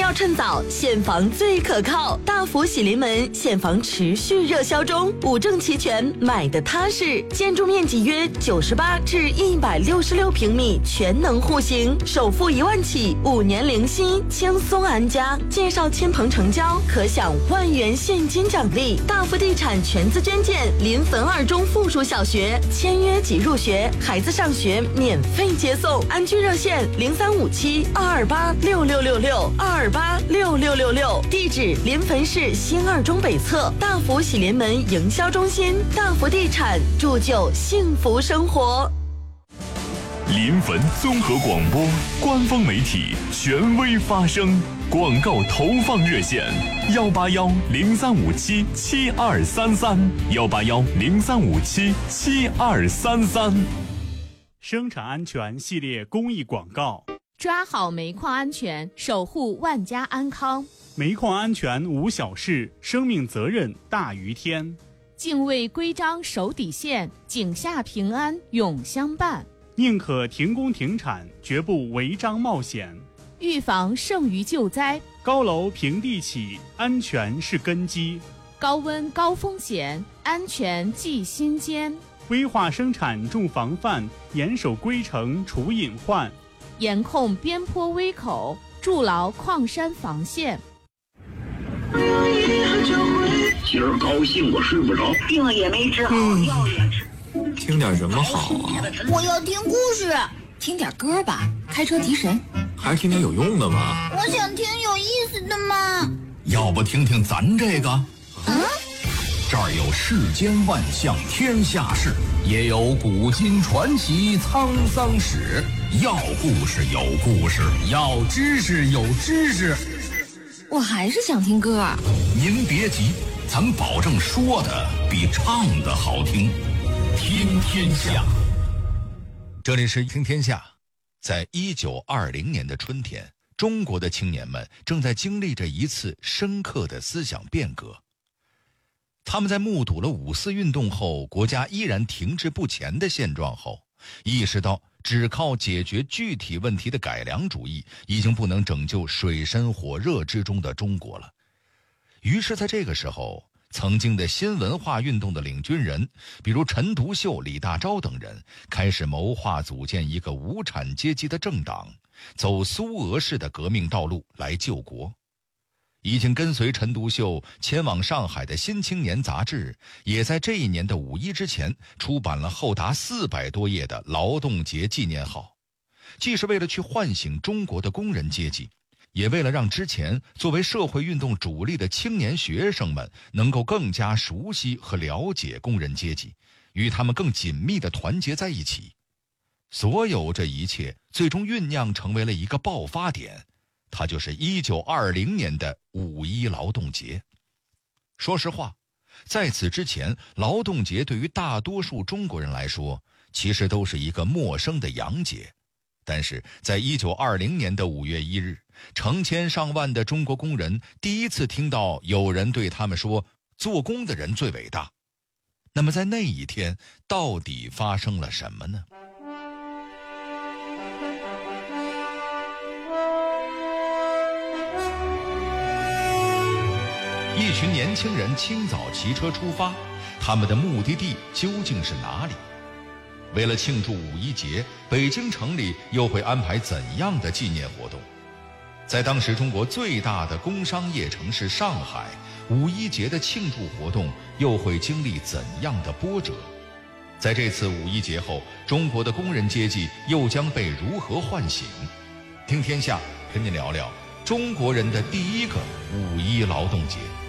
要趁早，现房最可靠。大福喜临门，现房持续热销中，五证齐全，买得踏实。建筑面积约98至166平米，全能户型，首付1万起，5年零息，轻松安家。介绍亲朋成交，可享1万元现金奖励。大福地产全资捐建临汾2中附属小学，签约即入学，孩子上学免费接送。安居热线035722866662286666，地址临汾市新2中北侧大福喜临门营销中心。大福地产，铸就幸福生活。 临汾综合广播官方媒体，权威发声。广告投放热线：181-0357-7233，181-0357-7233。 生产安全系列公益广告。 抓好煤矿安全，守护万家安康。 煤矿安全无小事，生命责任大于天。 敬畏规章守底线，井下平安永相伴。 宁可停工停产，绝不违章冒险。 预防胜于救灾。 高楼平地起，安全是根基。 高温高风险，安全记心间。 规划生产重防范，严守规程除隐患。 严控边坡危口，筑牢矿山防线。 今儿高兴我睡不着， 病也没治好，药也吃。 听点什么好啊？ 我要听故事。听点歌吧，开车提神。 还听点有用的吗？ 我想听有意思的嘛。 要不听听咱这个？这儿有世间万象天下事，也有古今传奇沧桑史。要故事有故事，要知识有知识。 我还是想听歌。 您别急，咱保证说的比唱的好听。听天下， 这里是听天下。在1920年的春天，中国的青年们正在经历着一次深刻的思想变革。他们在目睹了五四运动后国家依然停滞不前的现状后，意识到只靠解决具体问题的改良主义已经不能拯救水深火热之中的中国了。于是在这个时候，曾经的新文化运动的领军人，比如陈独秀、李大钊等人，开始谋划组建一个无产阶级的政党，走苏俄式的革命道路来救国。已经跟随陈独秀前往上海的《新青年》杂志，也在这一年的5·1之前出版了厚达400多页的劳动节纪念号，既是为了去唤醒中国的工人阶级，也为了让之前作为社会运动主力的青年学生们能够更加熟悉和了解工人阶级，与他们更紧密地团结在一起。所有这一切最终酝酿成为了一个爆发点，它就是1920年的5·1劳动节。说实话，在此之前，劳动节对于大多数中国人来说，其实都是一个陌生的洋节。但是在1920年的5月1日，成千上万的中国工人第一次听到有人对他们说，做工的人最伟大。那么在那一天，到底发生了什么呢？一群年轻人清早骑车出发，他们的目的地究竟是哪里？为了庆祝5·1节，北京城里又会安排怎样的纪念活动？在当时中国最大的工商业城市上海，5·1节的庆祝活动又会经历怎样的波折？在这次5·1节后，中国的工人阶级又将被如何唤醒？听天下跟您聊聊中国人的第一个5·1劳动节。